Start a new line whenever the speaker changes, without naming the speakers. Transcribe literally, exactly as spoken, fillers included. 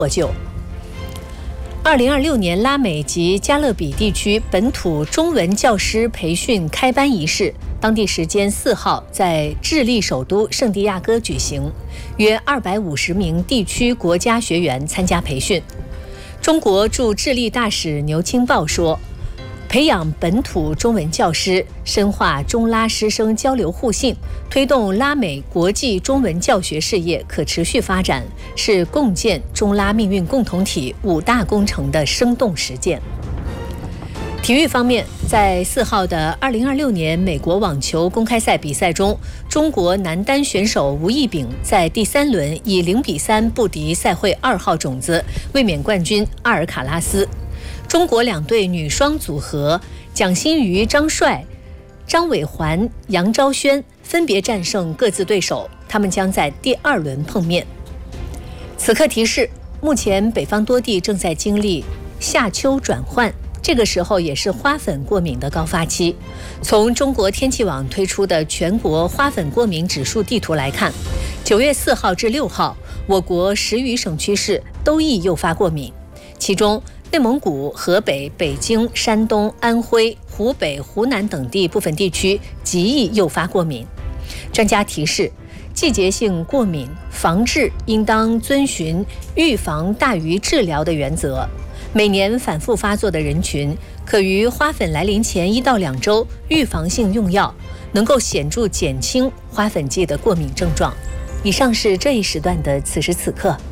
获救。二零二六年拉美及加勒比地区本土中文教师培训开班仪式，当地时间四号在智利首都圣地亚哥举行，约二百五十名地区国家学员参加培训。中国驻智利大使牛青报说，培养本土中文教师，深化中拉师生交流互信，推动拉美国际中文教学事业可持续发展，是共建中拉命运共同体五大工程的生动实践。体育方面，在四号的二零二六年美国网球公开赛比赛中，中国男单选手吴亦丙在第三轮以零比三不敌赛会二号种子、卫冕冠军阿尔卡拉斯。中国两队女双组合蒋欣瑜、张帅、张伟环、杨昭轩分别战胜各自对手，他们将在第二轮碰面。此刻提示，目前北方多地正在经历夏秋转换，这个时候也是花粉过敏的高发期。从中国天气网推出的全国花粉过敏指数地图来看，九月四号至六号，我国十余省区市都易诱发过敏，其中内蒙古、河北、北京、山东、安徽、湖北、湖南等地部分地区极易诱发过敏。专家提示，季节性过敏防治应当遵循预防大于治疗的原则。每年反复发作的人群，可于花粉来临前一到两周预防性用药，能够显著减轻花粉季的过敏症状。以上是这一时段的此时此刻。